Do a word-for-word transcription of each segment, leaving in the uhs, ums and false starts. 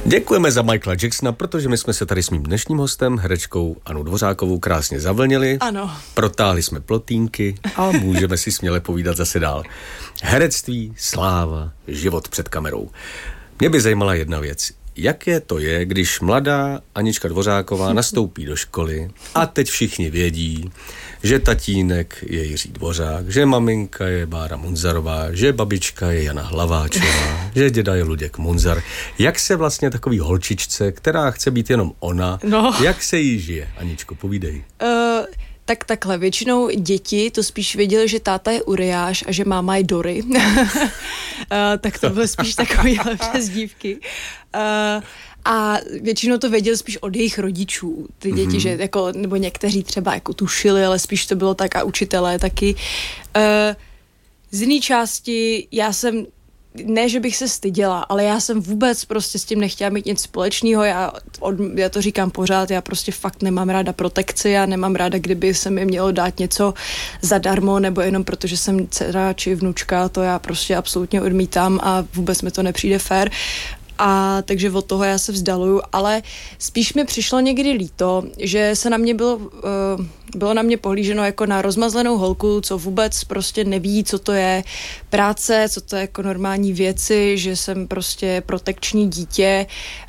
Děkujeme za Michaela Jacksona, protože my jsme se tady s mým dnešním hostem, herečkou Annou Dvořákovou, krásně zavlnili. Ano. Protáhli jsme plotínky a můžeme si směle povídat zase dál. Herectví, sláva, život před kamerou. Mě by zajímala jedna věc. Jaké to je, když mladá Anička Dvořáková nastoupí do školy a teď všichni vědí, že tatínek je Jiří Dvořák, že maminka je Bára Munzarová, že babička je Jana Hlaváčová, že děda je Luděk Munzar. Jak se vlastně takový holčičce, která chce být jenom ona, no. jak se jí žije? Aničko, povídej. Uh... Tak takhle, většinou děti to spíš věděli, že táta je Uriáš a že máma je Dory. uh, tak to byly spíš takovýhle přezdívky. Uh, a většinou to věděli spíš od jejich rodičů, ty děti, mm-hmm. že jako, nebo někteří třeba jako tušili, ale spíš to bylo tak a učitelé taky. Uh, z jiné části já jsem ne, že bych se styděla, ale já jsem vůbec prostě s tím nechtěla mít nic společného, já, od, já to říkám pořád, já prostě fakt nemám ráda protekci, já nemám ráda, kdyby se mi mělo dát něco zadarmo, nebo jenom protože jsem dcera či vnučka, to já prostě absolutně odmítám a vůbec mi to nepřijde fér. A takže od toho já se vzdaluju, ale spíš mi přišlo někdy líto, že se na mě bylo, uh, bylo na mě pohlíženo jako na rozmazlenou holku, co vůbec prostě neví, co to je práce, co to je jako normální věci, že jsem prostě protekční dítě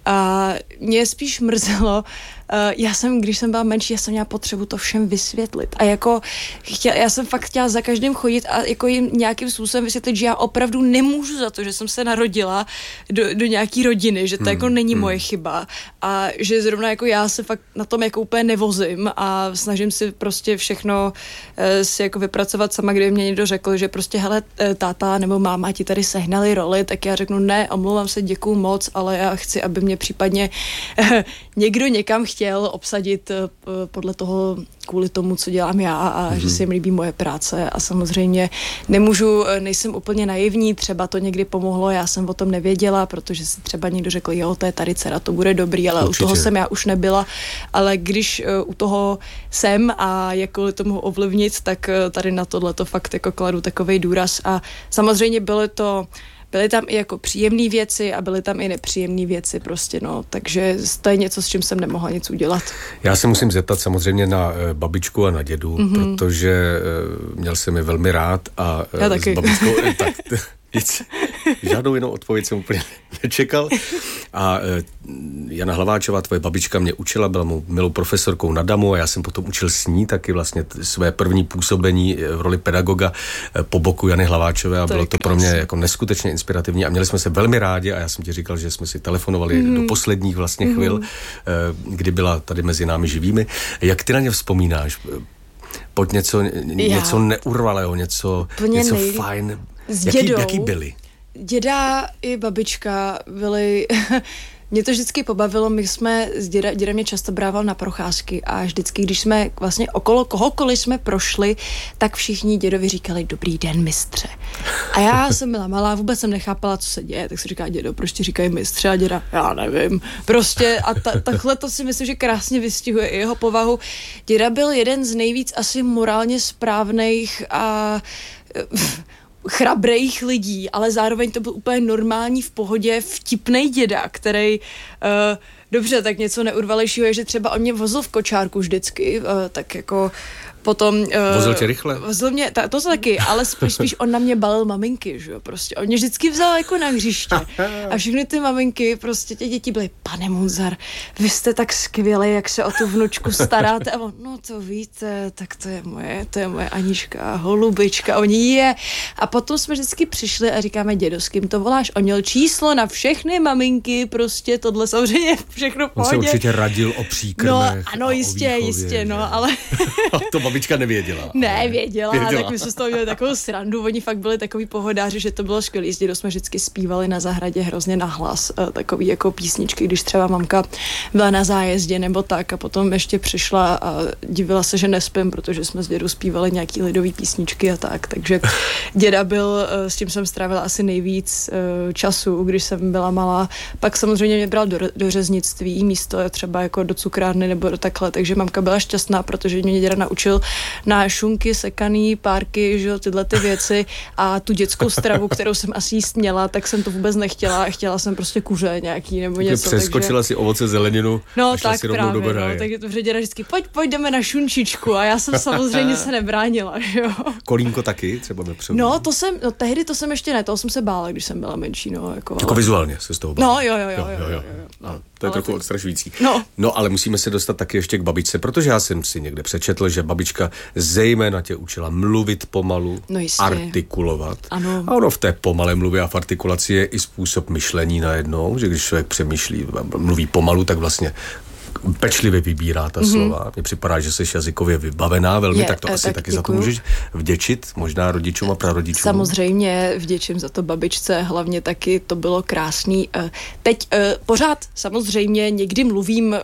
a mě spíš mrzelo, Uh, já jsem, když jsem byla menší, já jsem měla potřebu to všem vysvětlit. A jako chtěla, já jsem fakt chtěla za každým chodit a jako jim nějakým způsobem vysvětlit, že já opravdu nemůžu za to, že jsem se narodila do, do nějaký rodiny, že to hmm, jako není hmm. moje chyba. A že zrovna jako já se fakt na tom jako úplně nevozím a snažím si prostě všechno uh, si jako vypracovat sama, kdyby mě někdo řekl, že prostě hele, táta nebo máma ti tady sehnali roli, tak já řeknu ne, omlouvám se, děkuju moc, ale já chci, aby mě případně uh, někdo někam chtěl obsadit podle toho, kvůli tomu, co dělám já a mm-hmm. že se jim líbí moje práce a samozřejmě nemůžu, nejsem úplně naivní, třeba to někdy pomohlo, já jsem o tom nevěděla, protože si třeba někdo řekl, jo, to je tady dcera, to bude dobrý, ale určitě. U toho jsem já už nebyla, ale když uh, u toho jsem a jakkoliv to mohu ovlivnit, tak uh, tady na tohle to fakt jako kladu takovej důraz a samozřejmě bylo to Byly tam i jako příjemné věci a byly tam i nepříjemné věci prostě, no. Takže to je něco, s čím jsem nemohla nic udělat. Já se musím zeptat samozřejmě na e, babičku a na dědu, mm-hmm. protože e, měl jsem je velmi rád a e, Já taky. s babičkou... E, tak, nic, žádnou jinou odpověď jsem úplně nečekal. A e, Jana Hlaváčová, tvoje babička, mě učila, byla mou milou profesorkou na Damu a já jsem potom učil s ní taky vlastně t- své první působení v roli pedagoga e, po boku Jany Hlaváčové a to bylo to pro mě jako neskutečně inspirativní a měli jsme se velmi rádi a já jsem ti říkal, že jsme si telefonovali mm. do posledních vlastně mm. chvil, e, kdy byla tady mezi námi živými. Jak ty na ně vzpomínáš? Pojď něco, něco neurvalého, něco, něco nej... fajn. S jaký, dědou. Jaký byli? Děda i babička byli... Mě to vždycky pobavilo, my jsme s děda, děda mě často brával na procházky a vždycky, když jsme vlastně okolo kohokoliv jsme prošli, tak všichni dědovi říkali dobrý den, mistře. A já jsem byla malá, vůbec jsem nechápala, co se děje, tak se říká dědo, proč ti říkají mistře a děda, já nevím. Prostě a ta, takhle to si myslím, že krásně vystihuje i jeho povahu. Děda byl jeden z nejvíc asi morálně správných a chrabrejch lidí, ale zároveň to byl úplně normální, v pohodě, vtipnej děda, který uh, dobře, tak něco neurvalejšího je, že třeba on mě vozil v kočárku vždycky, uh, tak jako potom... Uh, vozil tě rychle? Vozil mě, ta, to taky, ale spíš, spíš on na mě balil maminky, že jo, prostě. On mě vždycky vzal jako na hřiště. A všechny ty maminky, prostě ty děti byly, pane Munzar, vy jste tak skvělý, jak se o tu vnučku staráte. A on, no to víte, tak to je moje, to je moje Anička, holubička, oni je. A potom jsme vždycky přišli a říkáme, dědo, s kým to voláš? On měl číslo na všechny maminky, prostě tohle samozřejmě všechno v pohodě. On se určitě radil o příkrmech. No, ano, jistě, výchově, jistě, no, ale... to babička nevěděla. Ne, věděla, věděla. Tak my jsme z toho měli takovou srandu, oni fakt byli takový pohodáři, že to bylo skvělý. S dědou jsme vždycky zpívali na zahradě hrozně nahlas, takový jako písničky, když třeba mamka byla na zájezdě nebo tak a potom ještě přišla a divila se, že nespím, protože jsme s dědou zpívali nějaký lidový písničky a tak, takže děda byl, s tím jsem strávila asi nejvíc času, když jsem byla malá. Pak samozřejmě mě bral do, do Řeznic zdravotnictví, místo třeba jako do cukrárny nebo do takhle, takže mamka byla šťastná, protože mě děda naučil na šunky, sekaný, párky, že jo, tyhle ty věci a tu dětskou stravu, kterou jsem asi jíst měla, tak jsem to vůbec nechtěla, chtěla jsem prostě kuře nějaký nebo něco. Přeskočila takže... si ovoce, zeleninu no, a šla tak si rovnou do právě, no, tak to děda vždycky, pojď, pojďme na šunčičku a já jsem samozřejmě se nebránila, že jo. Kolínko taky třeba nepřehodí. No, to jsem, no tehdy to jsem ještě ne, toho jsem se bála, když jsem byla menší, no, jako. Jako vizuálně se z toho bála. No, jo, jo, jo, jo, jo, jo, jo. No, to je ale trochu to... odstrašující. No. no, ale musíme se dostat taky ještě k babičce, protože já jsem si někde přečetl, že babička zejména tě učila mluvit pomalu, no artikulovat. Ano. A ono v té pomalé mluvě a v artikulaci je i způsob myšlení najednou, že když člověk přemýšlí, mluví pomalu, tak vlastně pečlivě vybírá ta mm-hmm. slova. Mně připadá, že jsi jazykově vybavená velmi, je, tak to asi tak taky děkuju. Za to můžeš vděčit, možná rodičům a prarodičům. Samozřejmě vděčím za to babičce, hlavně taky to bylo krásný. Teď pořád samozřejmě někdy mluvím,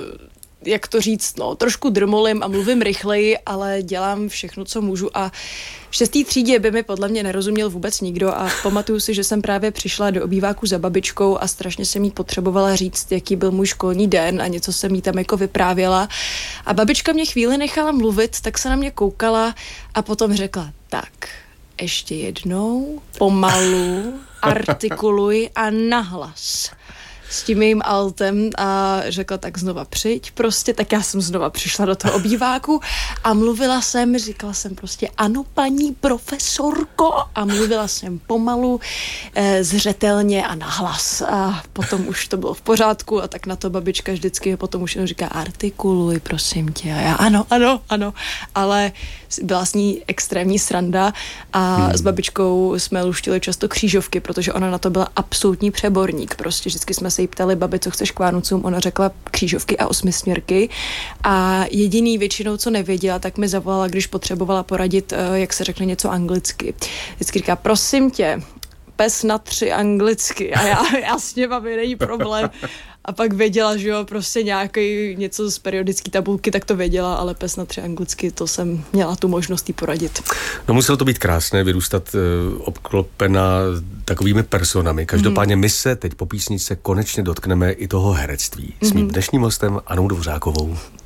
jak to říct, no, trošku drmolím a mluvím rychleji, ale dělám všechno, co můžu a v šestý třídě by mi podle mě nerozuměl vůbec nikdo a pamatuju si, že jsem právě přišla do obýváku za babičkou a strašně jsem jí potřebovala říct, jaký byl můj školní den a něco jsem jí tam jako vyprávěla a babička mě chvíli nechala mluvit, tak se na mě koukala a potom řekla, tak, ještě jednou, pomalu, artikuluj a nahlas. S tím mým altem a řekla, tak znova přijď prostě, tak já jsem znova přišla do toho obýváku a mluvila jsem, říkala jsem prostě ano, paní profesorko a mluvila jsem pomalu, e, zřetelně a nahlas a potom už to bylo v pořádku a tak na to babička vždycky potom už jenom říká artikuluj, prosím tě a já ano, ano, ano, ale byla s ní extrémní sranda a hmm. s babičkou jsme luštili často křížovky, protože ona na to byla absolutní přeborník, prostě vždycky jsme se jí ptali, babi, co chceš k Vánocům, ona řekla křížovky a osmisměrky a jediný většinou, co nevěděla, tak mi zavolala, když potřebovala poradit, jak se řekne něco anglicky. Vždycky říká, prosím tě, pes na tři anglicky a já jasně, babi, není problém. A pak věděla, že jo, prostě nějaký něco z periodické tabulky, tak to věděla, ale pes na tři anglicky, to jsem měla tu možnost jí poradit. No muselo to být krásné, vyrůstat uh, obklopena takovými personami. Každopádně mm. my se teď po písničce konečně dotkneme i toho herectví. S mým dnešním hostem Annou Dvořákovou.